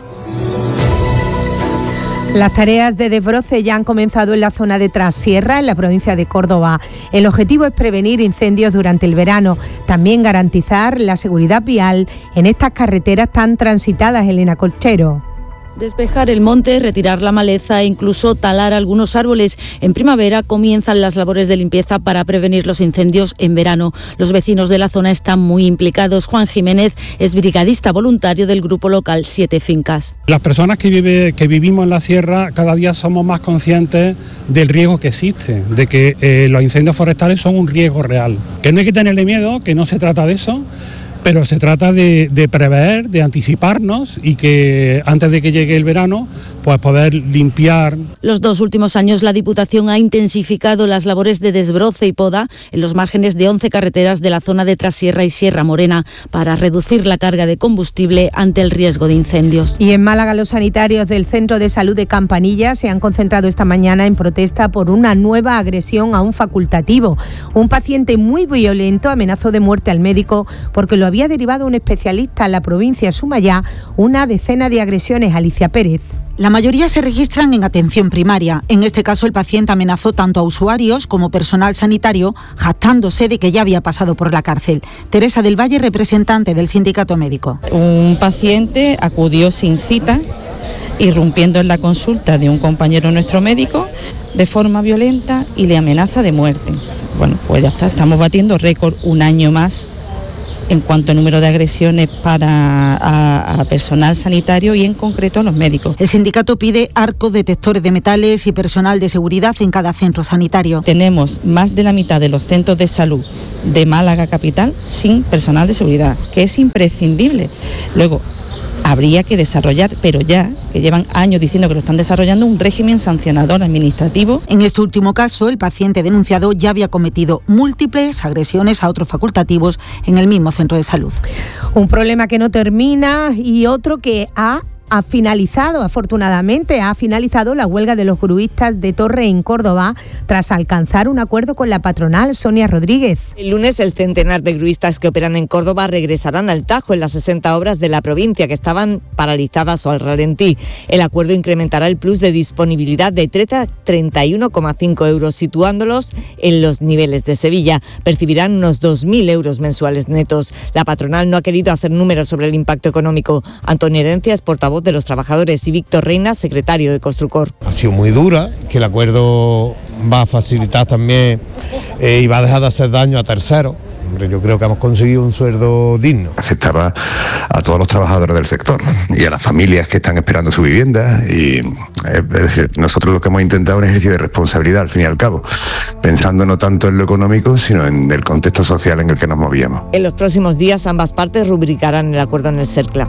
S2: Las tareas de desbroce ya han comenzado en la zona de Trassierra, en la provincia de Córdoba. El objetivo es prevenir incendios durante el verano, también garantizar la seguridad vial en estas carreteras tan transitadas, Elena Colchero.
S22: Despejar el monte, retirar la maleza e incluso talar algunos árboles. En primavera comienzan las labores de limpieza para prevenir los incendios en verano. Los vecinos de la zona están muy implicados. Juan Jiménez es brigadista voluntario del grupo local Siete Fincas.
S24: Las personas que, vive, que vivimos en la sierra cada día somos más conscientes del riesgo que existe, de que eh, los incendios forestales son un riesgo real. Que no hay que tenerle miedo, que no se trata de eso, pero se trata de, de prever, de anticiparnos y que antes de que llegue el verano, pues poder limpiar.
S22: Los dos últimos años la Diputación ha intensificado las labores de desbroce y poda en los márgenes de once carreteras de la zona de Trasierra y Sierra Morena para reducir la carga de combustible ante el riesgo de incendios.
S2: Y en Málaga los sanitarios del Centro de Salud de Campanilla se han concentrado esta mañana en protesta por una nueva agresión a un facultativo. Un paciente muy violento amenazó de muerte al médico porque lo había había derivado un especialista a la provincia de Sumaya una decena de agresiones. Alicia Pérez.
S5: La mayoría se registran en atención primaria. En este caso, el paciente amenazó tanto a usuarios como personal sanitario, jactándose de que ya había pasado por la cárcel. Teresa del Valle, representante del sindicato médico.
S6: Un paciente acudió sin cita, irrumpiendo en la consulta de un compañero nuestro médico de forma violenta y le amenaza de muerte. Bueno, pues ya está, estamos batiendo récord un año más en cuanto a número de agresiones para a, a personal sanitario y en concreto a los médicos.
S5: El sindicato pide arcos detectores de metales y personal de seguridad en cada centro sanitario.
S6: Tenemos más de la mitad de los centros de salud de Málaga capital sin personal de seguridad, que es imprescindible. Luego, habría que desarrollar, pero ya, que llevan años diciendo que lo están desarrollando, un régimen sancionador administrativo.
S5: En este último caso, el paciente denunciado ya había cometido múltiples agresiones a otros facultativos en el mismo centro de salud.
S2: Un problema que no termina y otro que ha Ha finalizado, afortunadamente, ha finalizado la huelga de los gruistas de Torre en Córdoba tras alcanzar un acuerdo con la patronal. Sonia Rodríguez.
S7: El lunes el centenar de gruistas que operan en Córdoba regresarán al Tajo en las sesenta obras de la provincia que estaban paralizadas o al ralentí. El acuerdo incrementará el plus de disponibilidad de treinta a treinta y uno coma cinco euros, situándolos en los niveles de Sevilla. Percibirán unos dos mil euros mensuales netos. La patronal no ha querido hacer números sobre el impacto económico. Antonio Herencia es portavoz de los trabajadores y Víctor Reina, secretario de Construcor.
S9: Ha sido muy dura, que el acuerdo va a facilitar también eh, y va a dejar de hacer daño a terceros. Hombre, yo creo que hemos conseguido un sueldo digno.
S23: Afectaba a todos los trabajadores del sector y a las familias que están esperando su vivienda. Y es decir, nosotros lo que hemos intentado es un ejercicio de responsabilidad, al fin y al cabo, pensando no tanto en lo económico, sino en el contexto social en el que nos movíamos.
S7: En los próximos días ambas partes rubricarán el acuerdo en el CERCLA.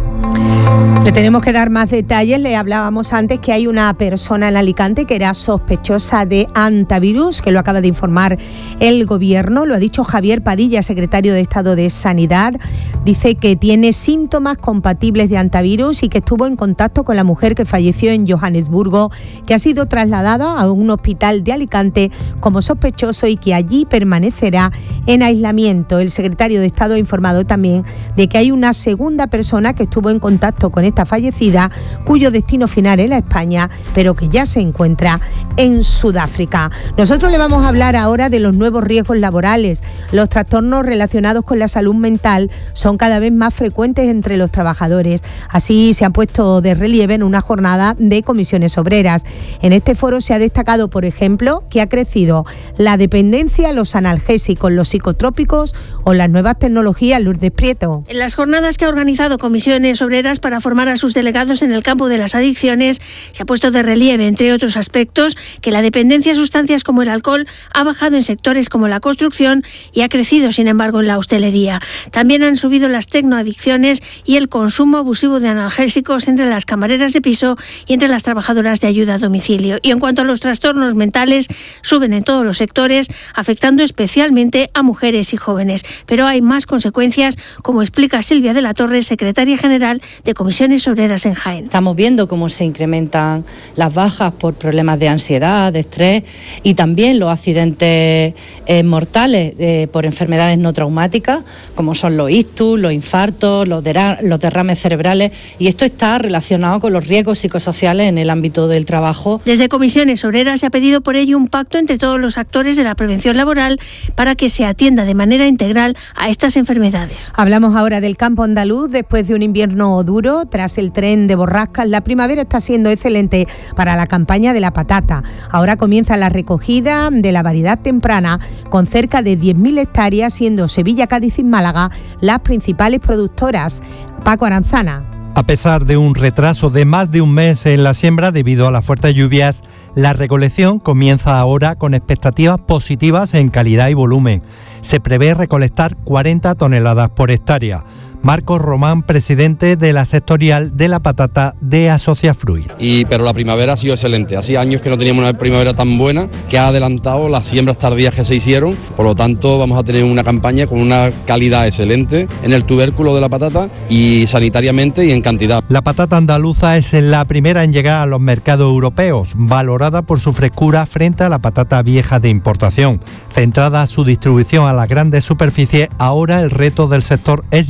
S2: Le tenemos que dar más detalles. Le hablábamos antes que hay una persona en Alicante que era sospechosa de antivirus, que lo acaba de informar el Gobierno. Lo ha dicho Javier Padilla, secretario de Estado de Sanidad. Dice que tiene síntomas compatibles de antivirus y que estuvo en contacto con la mujer que falleció en Johannesburgo, que ha sido trasladada a un hospital de Alicante como sospechoso y que allí permanecerá en aislamiento. El secretario de Estado ha informado también de que hay una segunda persona que estuvo en contacto con esta fallecida, cuyo destino final era España, pero que ya se encuentra en Sudáfrica. Nosotros le vamos a hablar ahora de los nuevos riesgos laborales. Los trastornos relacionados con la salud mental son cada vez más frecuentes entre los trabajadores. Así se han puesto de relieve en una jornada de comisiones obreras. En este foro se ha destacado, por ejemplo, que ha crecido la dependencia a los analgésicos, los psicotrópicos o las nuevas tecnologías. Lourdes Prieto.
S25: En las jornadas que ha organizado Comisiones Obreras para formar a sus delegados en el campo de las adicciones, se ha puesto de relieve, entre otros aspectos, que la dependencia a sustancias como el alcohol ha bajado en sectores como la construcción y ha crecido, sin embargo, en la hostelería. También han subido las tecnoadicciones y el consumo abusivo de analgésicos entre las camareras de piso y entre las trabajadoras de ayuda a domicilio. Y en cuanto a los trastornos mentales, suben en todos los sectores, afectando especialmente a mujeres y jóvenes. Pero hay más consecuencias, como explica Silvia de la Torre, secretaria general de Comisiones Obreras en Jaén.
S6: Estamos viendo cómo se incrementan las bajas por problemas de ansiedad, de estrés y también los accidentes eh, mortales eh, por enfermedades no traumáticas, como son los ictus, los infartos, los, dera- los derrames cerebrales, y esto está relacionado con los riesgos psicosociales en el ámbito del trabajo.
S25: Desde Comisiones Obreras se ha pedido por ello un pacto entre todos los actores de la prevención laboral para que se atienda de manera integral a estas enfermedades.
S2: Hablamos ahora del campo andaluz. Después de un invierno duro, tras el tren de borrascas, la primavera está siendo excelente para la campaña de la patata. Ahora comienza la recogida de la variedad temprana con cerca de diez mil hectáreas, siendo Sevilla, Cádiz y Málaga las principales productoras. Paco Aranzana.
S26: A pesar de un retraso de más de un mes en la siembra debido a las fuertes lluvias, la recolección comienza ahora con expectativas positivas en calidad y volumen. Se prevé recolectar cuarenta toneladas por hectárea. Marcos Román, presidente de la sectorial de la patata de Asociafruit.
S27: Y, pero la primavera ha sido excelente. Hacía años que no teníamos una primavera tan buena, que ha adelantado las siembras tardías que se hicieron. Por lo tanto, vamos a tener una campaña con una calidad excelente en el tubérculo de la patata y sanitariamente y en cantidad.
S26: La patata andaluza es la primera en llegar a los mercados europeos, valorada por su frescura frente a la patata vieja de importación. Centrada su distribución a las grandes superficies, ahora el reto del sector es llevar su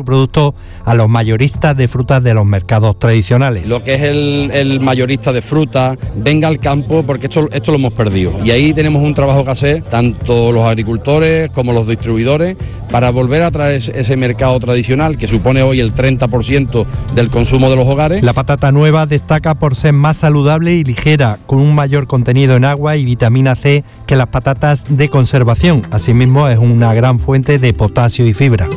S26: productos a los mayoristas de frutas de los mercados tradicionales.
S27: Lo que es el, el mayorista de fruta, venga al campo, porque esto, esto lo hemos perdido. Y ahí tenemos un trabajo que hacer, tanto los agricultores como los distribuidores, para volver a traer ese mercado tradicional que supone hoy el treinta por ciento del consumo de los hogares.
S26: La patata nueva destaca por ser más saludable y ligera, con un mayor contenido en agua y vitamina C que las patatas de conservación. Asimismo, es una gran fuente de potasio y fibra.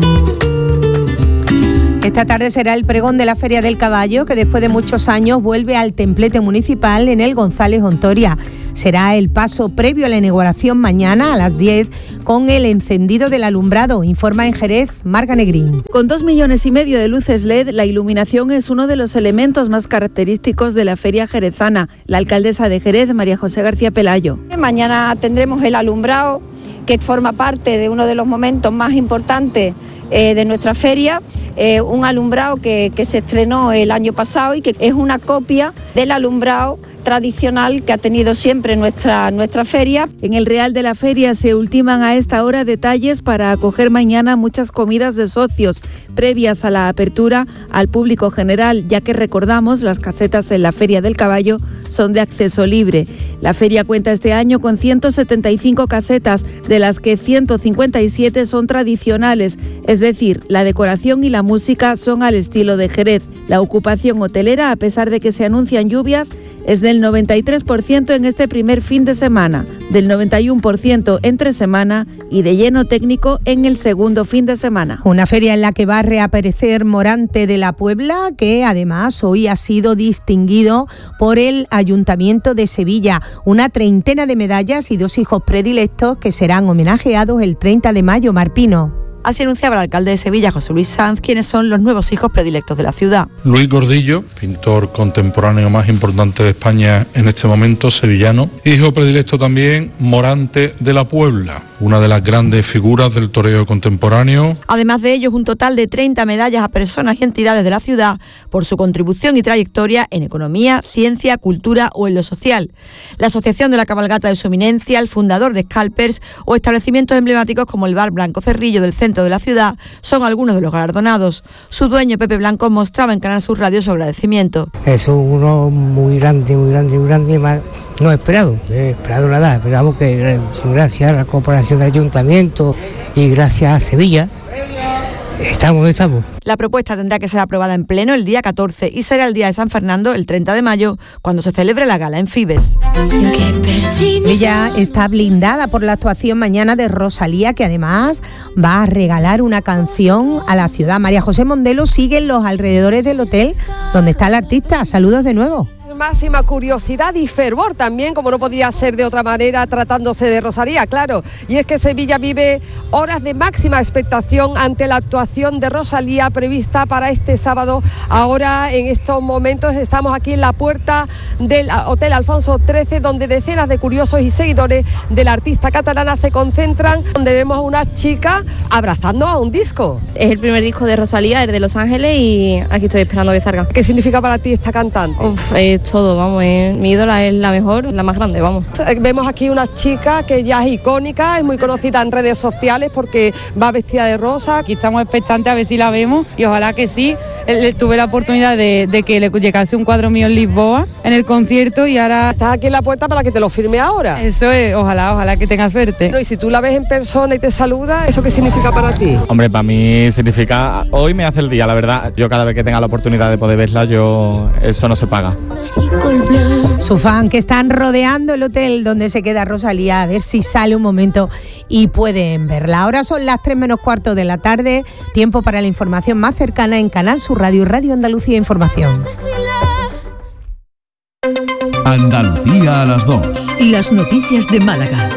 S2: Esta tarde será el pregón de la Feria del Caballo, que después de muchos años vuelve al templete municipal en el González Ontoria. Será el paso previo a la inauguración mañana a las diez con el encendido del alumbrado, informa en Jerez Marga Negrín.
S4: Con dos millones y medio de luces L E D, la iluminación es uno de los elementos más característicos de la feria jerezana. La alcaldesa de Jerez, María José García Pelayo.
S8: Mañana tendremos el alumbrado, que forma parte de uno de los momentos más importantes eh, de nuestra feria. Eh, un alumbrado que, que se estrenó el año pasado y que es una copia del alumbrado tradicional que ha tenido siempre nuestra, nuestra feria.
S4: En el Real de la Feria se ultiman a esta hora detalles para acoger mañana muchas comidas de socios previas a la apertura al público general, ya que recordamos, las casetas en la Feria del Caballo son de acceso libre. La feria cuenta este año con ciento setenta y cinco casetas, de las que ciento cincuenta y siete son tradicionales, es decir, la decoración y la música son al estilo de Jerez. La ocupación hotelera, a pesar de que se anuncian lluvias, es del noventa y tres por ciento en este primer fin de semana, del noventa y uno por ciento entre semana y de lleno técnico en el segundo fin de semana.
S2: Una feria en la que va a reaparecer Morante de la Puebla, que además hoy ha sido distinguido por el Ayuntamiento de Sevilla. Una treintena de medallas y dos hijos predilectos que serán homenajeados el treinta de mayo. Marpino.
S10: Así anunciaba el alcalde de Sevilla, José Luis Sanz, quienes son los nuevos hijos predilectos de la ciudad.
S11: Luis Gordillo, pintor contemporáneo más importante de España en este momento, sevillano. Hijo predilecto también, Morante de la Puebla, una de las grandes figuras del toreo contemporáneo.
S10: Además de ellos, un total de treinta medallas a personas y entidades de la ciudad por su contribución y trayectoria en economía, ciencia, cultura o en lo social. La Asociación de la Cabalgata de su Eminencia, el fundador de Scalpers o establecimientos emblemáticos como el Bar Blanco Cerrillo del centro de la ciudad son algunos de los galardonados. Su dueño, Pepe Blanco, mostraba en Canal Sur Radio su agradecimiento.
S12: Es uno muy grande, muy grande, muy grande, más no esperado, he esperado nada, esperamos que gracias a la cooperación del Ayuntamiento y gracias a Sevilla, estamos, estamos.
S10: La propuesta tendrá que ser aprobada en pleno el día catorce y será el día de San Fernando, el treinta de mayo, cuando se celebre la gala en Fibes.
S2: Ella está blindada por la actuación mañana de Rosalía, que además va a regalar una canción a la ciudad. María José Mondelo sigue en los alrededores del hotel donde está el artista. Saludos de nuevo.
S14: Máxima curiosidad y fervor también, como no podría ser de otra manera tratándose de Rosalía, claro. Y es que Sevilla vive horas de máxima expectación ante la actuación de Rosalía prevista para este sábado. Ahora, en estos momentos, estamos aquí en la puerta del Hotel Alfonso trece, donde decenas de curiosos y seguidores de la artista catalana se concentran, donde vemos a una chica abrazando a un disco.
S15: Es el primer disco de Rosalía, es de Los Ángeles, y aquí estoy esperando que salga.
S14: ¿Qué significa para ti esta cantante?
S15: Uf, eh, todo, vamos, eh, mi ídola es la mejor, la más grande, vamos.
S14: Vemos aquí una chica que ya es icónica, es muy conocida en redes sociales porque va vestida de rosa.
S28: Aquí estamos expectantes a ver si la vemos y ojalá que sí. Tuve la oportunidad de, de que le llegase un cuadro mío en Lisboa en el concierto y ahora...
S14: Estás aquí en la puerta para que te lo firme ahora.
S28: Eso es, ojalá, ojalá que tenga suerte.
S14: No, y si tú la ves en persona y te saluda, ¿eso qué significa para ti?
S29: Hombre, para mí significa... Hoy me hace el día, la verdad. Yo cada vez que tenga la oportunidad de poder verla, yo... Eso no se paga.
S2: Su fan que están rodeando el hotel donde se queda Rosalía, a ver si sale un momento y pueden verla. Ahora son las tres menos cuarto de la tarde, tiempo para la información más cercana en Canal Sur Radio y Radio Andalucía Información.
S3: Andalucía a las dos.
S1: Las noticias de Málaga.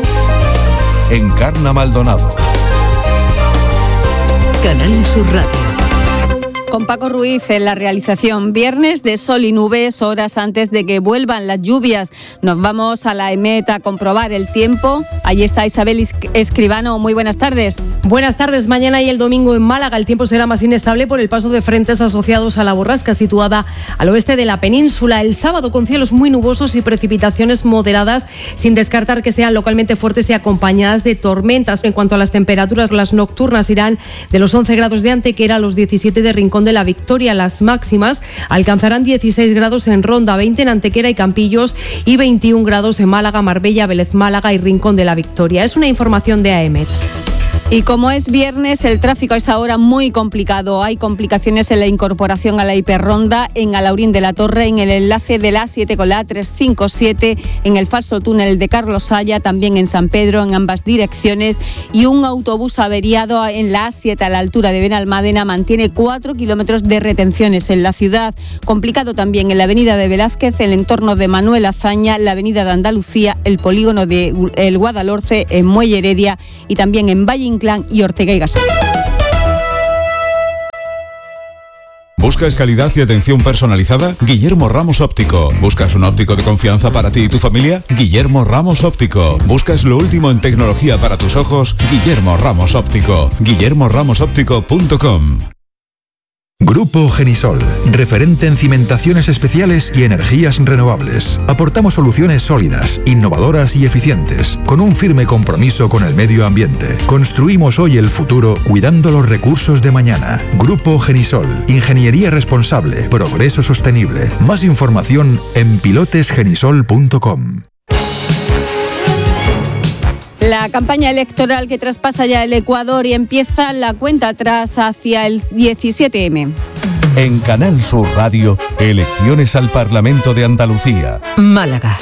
S3: Encarna Maldonado.
S1: Canal Sur Radio.
S13: con Paco Ruiz en la realización. Viernes de sol y nubes, horas antes de que vuelvan las lluvias. Nos vamos a la EMET a comprobar el tiempo. Allí está Isabel Escribano. Muy buenas tardes.
S16: Buenas tardes. Mañana y el domingo en Málaga el tiempo será más inestable por el paso de frentes asociados a la borrasca situada al oeste de la península. El sábado con cielos muy nubosos y precipitaciones moderadas, sin descartar que sean localmente fuertes y acompañadas de tormentas. En cuanto a las temperaturas, las nocturnas irán de los once grados de Antequera a los diecisiete de Rincón de la Victoria. Las máximas alcanzarán dieciséis grados en Ronda, veinte en Antequera y Campillos y veintiún grados en Málaga, Marbella, Vélez Málaga y Rincón de la Victoria. Es una información de AEMET.
S13: Y como es viernes, el tráfico a esta hora muy complicado. Hay complicaciones en la incorporación a la hiperronda en Alaurín de la Torre, en el enlace de la A siete con la A trescientos cincuenta y siete, en el falso túnel de Carlos Saya, también en San Pedro, en ambas direcciones. Y un autobús averiado en la A siete a la altura de Benalmádena mantiene cuatro kilómetros de retenciones en la ciudad. Complicado también en la avenida de Velázquez, el entorno de Manuel Azaña, la avenida de Andalucía, el polígono de El Guadalhorce, en Muelle Heredia y también en Valle Inclán y Ortega y Gasset.
S17: ¿Buscas calidad y atención personalizada? Guillermo Ramos Óptico. ¿Buscas un óptico de confianza para ti y tu familia? Guillermo Ramos Óptico. ¿Buscas lo último en tecnología para tus ojos? Guillermo Ramos Óptico. guillermo ramos óptico punto com.
S18: Grupo Genisol, referente en cimentaciones especiales y energías renovables. Aportamos soluciones sólidas, innovadoras y eficientes, con un firme compromiso con el medio ambiente. Construimos hoy el futuro cuidando los recursos de mañana. Grupo Genisol, ingeniería responsable, progreso sostenible. Más información en pilotes genisol punto com.
S13: La campaña electoral que traspasa ya el Ecuador y empieza la cuenta atrás hacia el diecisiete eme.
S3: En Canal Sur Radio, elecciones al Parlamento de Andalucía.
S16: Málaga.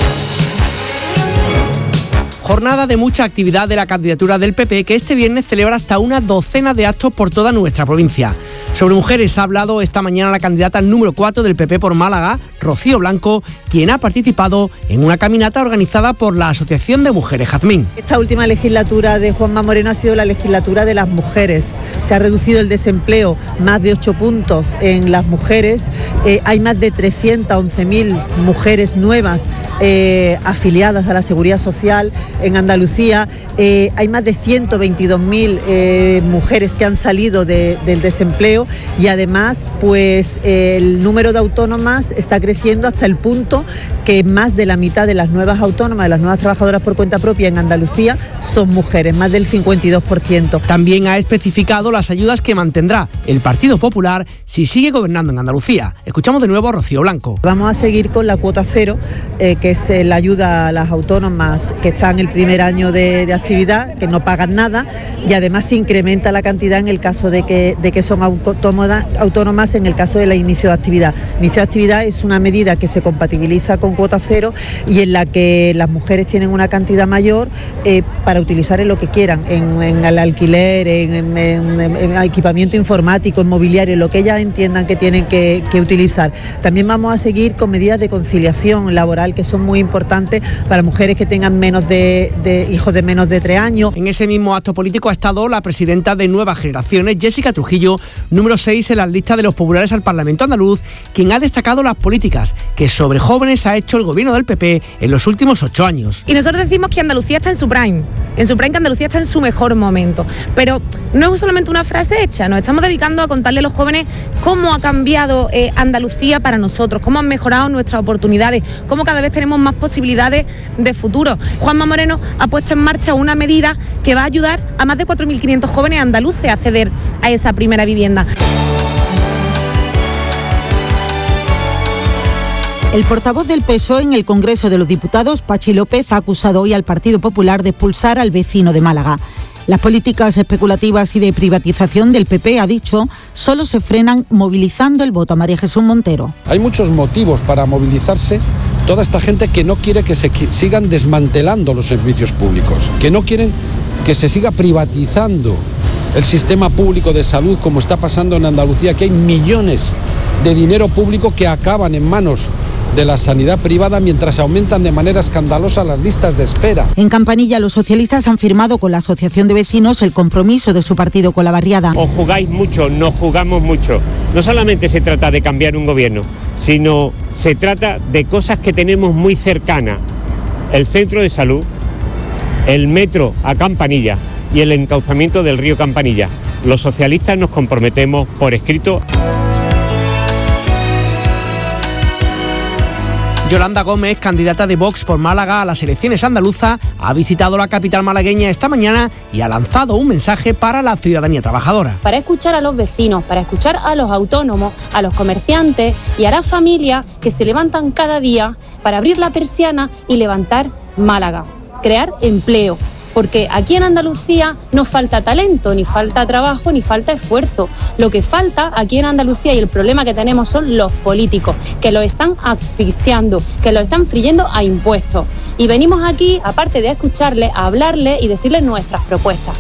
S19: Jornada de mucha actividad de la candidatura del P P, que este viernes celebra hasta una docena de actos por toda nuestra provincia. Sobre mujeres ha hablado esta mañana la candidata número cuatro del P P por Málaga, Rocío Blanco, quien ha participado en una caminata organizada por la Asociación de Mujeres Jazmín.
S20: Esta última legislatura de Juanma Moreno ha sido la legislatura de las mujeres. Se ha reducido el desempleo más de ocho puntos en las mujeres. Eh, hay más de trescientas once mil mujeres nuevas eh, afiliadas a la Seguridad Social en Andalucía. Eh, hay más de ciento veintidós mil eh, mujeres que han salido de, del desempleo y además pues eh, el número de autónomas está creciendo hasta el punto que más de la mitad de las nuevas autónomas, de las nuevas trabajadoras por cuenta propia en Andalucía son mujeres, más del cincuenta y dos por ciento.
S19: También ha especificado las ayudas que mantendrá el Partido Popular si sigue gobernando en Andalucía. Escuchamos de nuevo a Rocío Blanco.
S20: Vamos a seguir con la cuota cero, eh, que es eh, la ayuda a las autónomas que están el primer año de, de actividad, que no pagan nada, y además se incrementa la cantidad en el caso de que, de que son autónomas, autónomas en el caso del inicio de actividad. Inicio de actividad es una medida que se compatibiliza con cuota cero y en la que las mujeres tienen una cantidad mayor eh, para utilizar en lo que quieran, en, en el alquiler, en, en, en, en equipamiento informático, en mobiliario, en lo que ellas entiendan que tienen que, que utilizar. También vamos a seguir con medidas de conciliación laboral que son muy importantes para mujeres que tengan menos de, de hijos de menos de tres años.
S19: En ese mismo acto político ha estado la presidenta de Nuevas Generaciones, Jessica Trujillo, número seis en las listas de los populares al Parlamento andaluz, quien ha destacado las políticas que sobre jóvenes ha hecho el gobierno del P P en los últimos ocho años.
S21: Y nosotros decimos que Andalucía está en su prime, en su prime, que Andalucía está en su mejor momento. Pero no es solamente una frase hecha, nos estamos dedicando a contarle a los jóvenes cómo ha cambiado eh, Andalucía para nosotros, cómo han mejorado nuestras oportunidades, cómo cada vez tenemos más posibilidades de futuro. Juanma Moreno ha puesto en marcha una medida que va a ayudar a más de cuatro mil quinientos jóvenes andaluces a acceder a esa primera vivienda.
S5: El portavoz del P S O E en el Congreso de los Diputados, Pachi López, ha acusado hoy al Partido Popular de expulsar al vecino de Málaga. Las políticas especulativas y de privatización del P P, ha dicho, solo se frenan movilizando el voto a María Jesús Montero.
S22: Hay muchos motivos para movilizarse. Toda esta gente que no quiere que se sigan desmantelando los servicios públicos, que no quieren que se siga privatizando el sistema público de salud como está pasando en Andalucía, que hay millones de dinero público que acaban en manos de la sanidad privada mientras aumentan de manera escandalosa las listas de espera.
S5: En Campanilla, los socialistas han firmado con la Asociación de Vecinos el compromiso de su partido con la barriada.
S6: Os jugáis mucho, nos jugamos mucho. No solamente se trata de cambiar un gobierno, sino se trata de cosas que tenemos muy cercanas. El centro de salud, el metro a Campanilla y el encauzamiento del río Campanilla. Los socialistas nos comprometemos por escrito.
S19: Yolanda Gómez, candidata de Vox por Málaga a las elecciones andaluzas, ha visitado la capital malagueña esta mañana y ha lanzado un mensaje para la ciudadanía trabajadora.
S7: Para escuchar a los vecinos, para escuchar a los autónomos, a los comerciantes y a las familias que se levantan cada día para abrir la persiana y levantar Málaga, crear empleo. Porque aquí en Andalucía no falta talento, ni falta trabajo, ni falta esfuerzo. Lo que falta aquí en Andalucía y el problema que tenemos son los políticos, que lo están asfixiando, que lo están friendo a impuestos. Y venimos aquí, aparte de escucharles, a hablarles y decirles nuestras propuestas.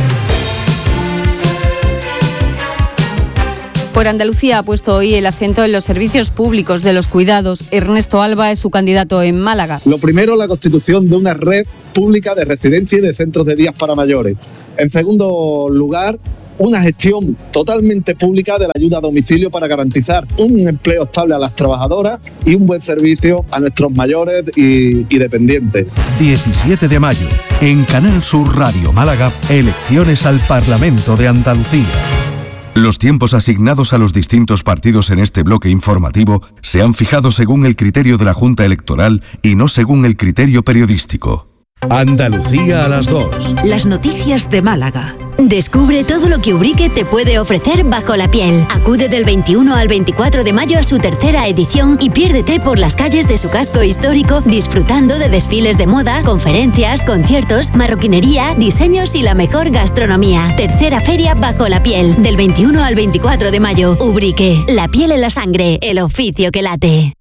S13: Por Andalucía ha puesto hoy el acento en los servicios públicos de los cuidados. Ernesto Alba es su candidato en Málaga.
S8: Lo primero, la constitución de una red pública de residencia y de centros de días para mayores. En segundo lugar, una gestión totalmente pública de la ayuda a domicilio para garantizar un empleo estable a las trabajadoras y un buen servicio a nuestros mayores y, y dependientes.
S3: diecisiete de mayo, en Canal Sur Radio Málaga, elecciones al Parlamento de Andalucía. Los tiempos asignados a los distintos partidos en este bloque informativo se han fijado según el criterio de la Junta Electoral y no según el criterio periodístico. Andalucía a las dos.
S9: Las noticias de Málaga. Descubre todo lo que Ubrique te puede ofrecer bajo la piel. Acude del veintiuno al veinticuatro de mayo a su tercera edición y piérdete por las calles de su casco histórico disfrutando de desfiles de moda, conferencias, conciertos, marroquinería, diseños y la mejor gastronomía. Tercera feria bajo la piel, del veintiuno al veinticuatro de mayo. Ubrique, la piel en la sangre, el oficio que late.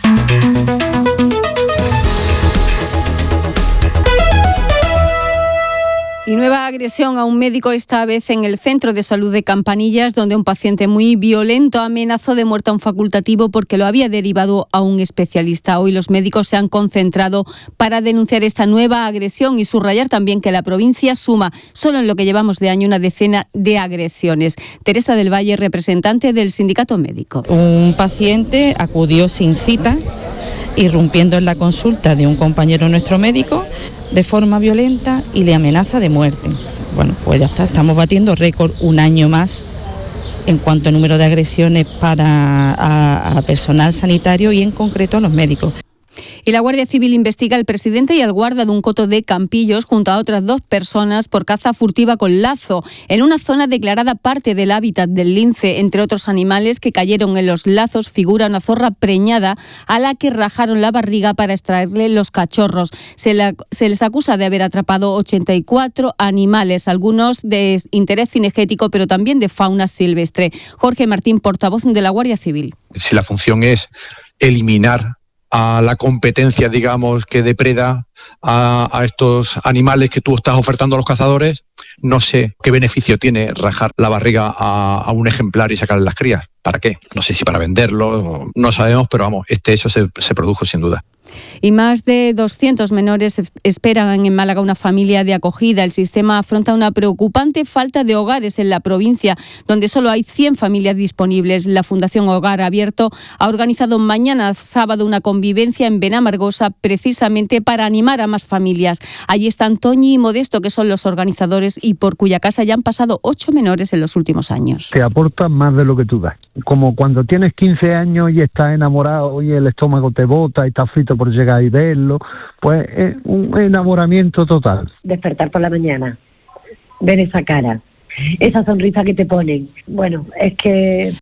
S13: Y nueva agresión a un médico, esta vez en el Centro de Salud de Campanillas, donde un paciente muy violento amenazó de muerte a un facultativo porque lo había derivado a un especialista. Hoy los médicos se han concentrado para denunciar esta nueva agresión y subrayar también que la provincia suma, solo en lo que llevamos de año, una decena de agresiones. Teresa del Valle, representante del sindicato médico.
S23: Un paciente acudió sin cita, irrumpiendo en la consulta de un compañero nuestro médico de forma violenta y le amenaza de muerte. Bueno, pues ya está, estamos batiendo récord un año más en cuanto a número de agresiones para a, a personal sanitario y en concreto a los médicos.
S13: Y la Guardia Civil investiga al presidente y al guarda de un coto de Campillos junto a otras dos personas por caza furtiva con lazo en una zona declarada parte del hábitat del lince. Entre otros animales que cayeron en los lazos figura una zorra preñada a la que rajaron la barriga para extraerle los cachorros. Se, la, se les acusa de haber atrapado ochenta y cuatro animales, algunos de interés cinegético pero también de fauna silvestre. Jorge Martín, portavoz de la Guardia Civil.
S24: Si la función es eliminar a la competencia, digamos, que depreda a, a estos animales que tú estás ofertando a los cazadores, no sé qué beneficio tiene rajar la barriga a, a un ejemplar y sacarle las crías. ¿Para qué? No sé si para venderlo, no sabemos, pero vamos, este hecho se, se produjo sin duda.
S13: Y más de doscientos menores esperan en Málaga una familia de acogida. El sistema afronta una preocupante falta de hogares en la provincia, donde solo hay cien familias disponibles. La Fundación Hogar Abierto ha organizado mañana sábado una convivencia en Benamargosa precisamente para animar a más familias. Allí están Toñi y Modesto, que son los organizadores y por cuya casa ya han pasado ocho menores en los últimos años.
S25: Te aporta más de lo que tú das. Como cuando tienes quince años y estás enamorado y el estómago te bota y estás frito por llegar y verlo, pues es un enamoramiento total.
S26: Despertar por la mañana, ver esa cara, esa sonrisa que te ponen, bueno, es que...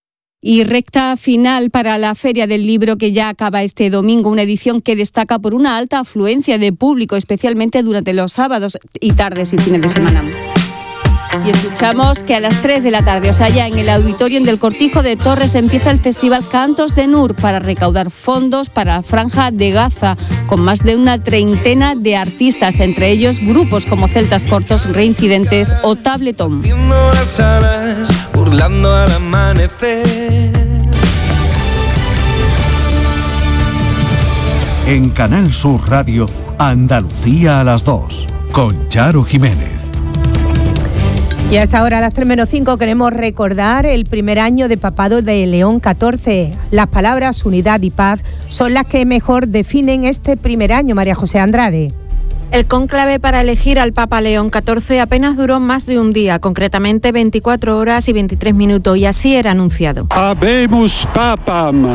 S13: Y recta final para la Feria del Libro, que ya acaba este domingo, una edición que destaca por una alta afluencia de público, especialmente durante los sábados y tardes y fines de semana. Y escuchamos que a las tres de la tarde, o sea, ya en el Auditorium del Cortijo de Torres, empieza el festival Cantos de Nur para recaudar fondos para la Franja de Gaza, con más de una treintena de artistas, entre ellos grupos como Celtas Cortos, Reincidentes o Tabletón.
S3: En Canal Sur Radio, Andalucía a las dos, con Charo Jiménez.
S2: Y hasta ahora, a las tres menos cinco, queremos recordar el primer año de papado de León catorce. Las palabras unidad y paz son las que mejor definen este primer año, María José Andrade.
S4: El cónclave para elegir al Papa León catorce apenas duró más de un día, concretamente veinticuatro horas y veintitrés minutos, y así era anunciado.
S10: Habemus papam,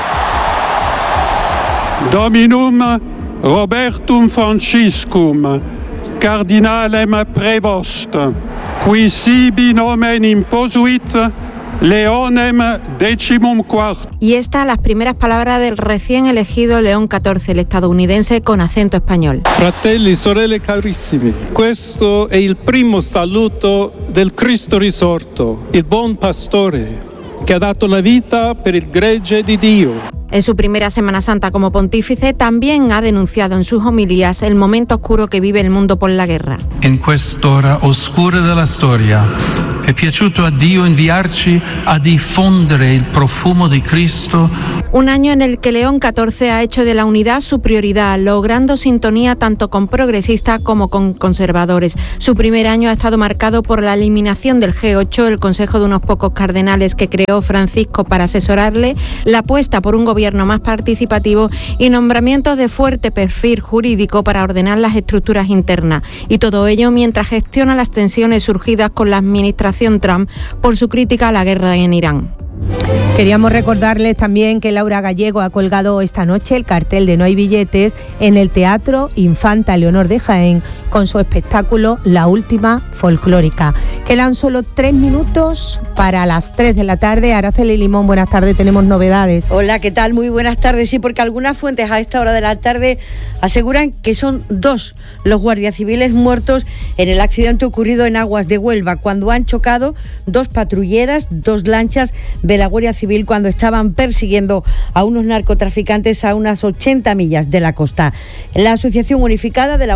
S10: Dominum Robertum Franciscum, Cardinalem Prevost, qui sibi nomen imposuit Leonem decimum quarto.
S4: Y estas las primeras palabras del recién elegido León catorce, el estadounidense con acento español.
S10: Fratelli, sorelle carissimi, questo è il primo saluto del Cristo risorto, il buon pastore, che ha dato la vita per il gregge di Dio.
S4: En su primera Semana Santa como pontífice también ha denunciado en sus homilías el momento oscuro que vive el mundo por la guerra.
S11: In quest'ora oscura della storia è piaciuto a Dio inviarci a diffondere il profumo di Cristo.
S4: Un año en el que León catorce ha hecho de la unidad su prioridad, logrando sintonía tanto con progresistas como con conservadores. Su primer año ha estado marcado por la eliminación del G ocho, el consejo de unos pocos cardenales que creó Francisco para asesorarle, la apuesta por un gobierno más participativo y nombramientos de fuerte perfil jurídico para ordenar las estructuras internas. Y todo ello mientras gestiona las tensiones surgidas con la administración Trump por su crítica a la guerra en Irán.
S2: Queríamos recordarles también que Laura Gallego ha colgado esta noche el cartel de No hay billetes en el Teatro Infanta Leonor de Jaén con su espectáculo La Última Folclórica. Quedan solo tres minutos para las tres de la tarde. Araceli Limón, buenas tardes, tenemos novedades.
S12: Hola, ¿qué tal? Muy buenas tardes. Sí, porque algunas fuentes a esta hora de la tarde aseguran que son dos los guardias civiles muertos en el accidente ocurrido en aguas de Huelva, cuando han chocado dos patrulleras, dos lanchas de la Guardia Civil cuando estaban persiguiendo a unos narcotraficantes a unas ochenta millas de la costa. La Asociación Unificada de la